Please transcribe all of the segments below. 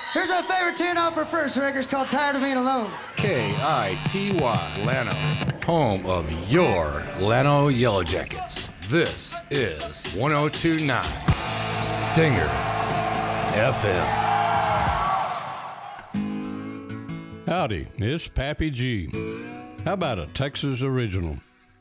Here's our favorite tune off our first record. It's called Tired of Being Alone. KITY Llano, home of your Llano Yellow Jackets. This is 102.9 Stinger FM. Howdy, it's Pappy G. How about a Texas original?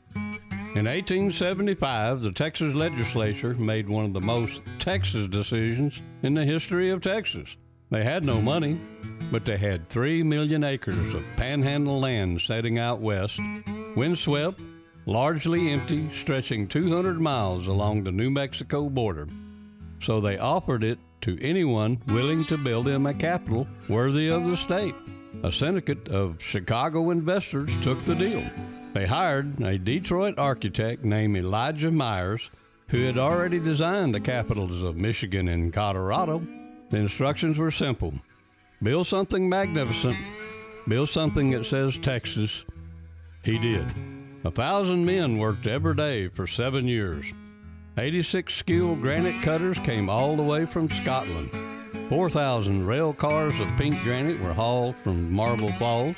In 1875, the Texas legislature made one of the most Texas decisions in the history of Texas. They had no money, but they had 3 million acres of panhandle land setting out west, windswept, largely empty, stretching 200 miles along the New Mexico border. So they offered it to anyone willing to build them a capital worthy of the state. A syndicate of Chicago investors took the deal. They hired a Detroit architect named Elijah Myers, who had already designed the capitals of Michigan and Colorado. The instructions were simple. Build something magnificent. Build something that says Texas. He did. 1,000 men worked every day for 7 years. 86 skilled granite cutters came all the way from Scotland. 4,000 rail cars of pink granite were hauled from Marble Falls.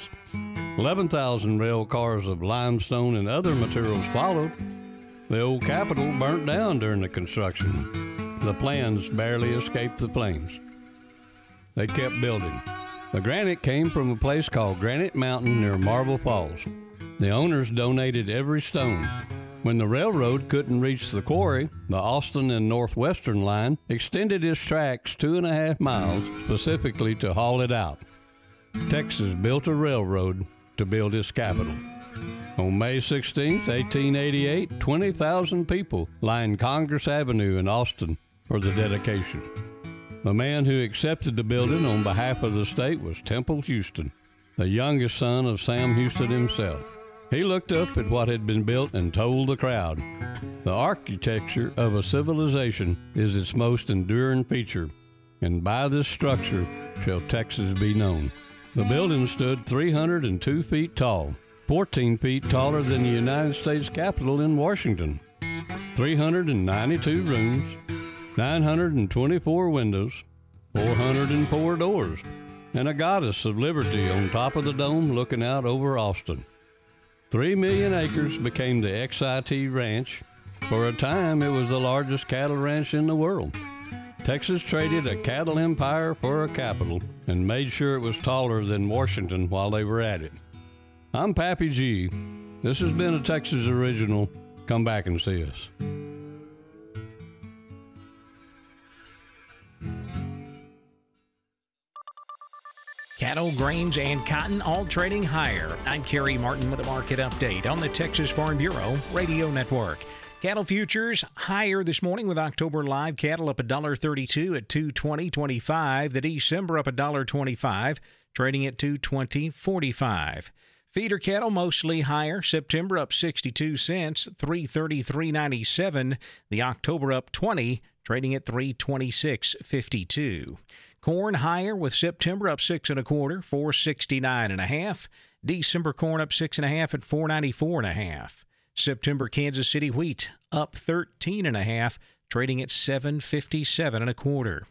11,000 rail cars of limestone and other materials followed. The old Capitol burnt down during the construction. The plans barely escaped the flames. They kept building. The granite came from a place called Granite Mountain near Marble Falls. The owners donated every stone. When the railroad couldn't reach the quarry, the Austin and Northwestern line extended its tracks 2.5 miles specifically to haul it out. Texas built a railroad to build its capital. On May 16, 1888, 20,000 people lined Congress Avenue in Austin for the dedication. The man who accepted the building on behalf of the state was Temple Houston, the youngest son of Sam Houston himself. He looked up at what had been built and told the crowd, "The architecture of a civilization is its most enduring feature, and by this structure shall Texas be known." The building stood 302 feet tall, 14 feet taller than the United States Capitol in Washington. 392 rooms, 924 windows, 404 doors, and a goddess of liberty on top of the dome looking out over Austin. 3 million acres became the XIT Ranch. For a time, it was the largest cattle ranch in the world. Texas traded a cattle empire for a capital and made sure it was taller than Washington while they were at it. I'm Pappy G. This has been a Texas original. Come back and see us. Cattle, grains, and cotton all trading higher. I'm Kerry Martin with a market update on the Texas Farm Bureau Radio Network. Cattle futures higher this morning with October live cattle up $1.32 at $220.25. The December up $1.25, trading at $220.45. Feeder cattle mostly higher. September up 62 cents, $333.97. The October up 20, trading at $326.52. Corn higher with September up 6 1/4, $469.5. December corn up 6 1/2 at $494.5. September Kansas City wheat up 13.5, trading at $757 1/4.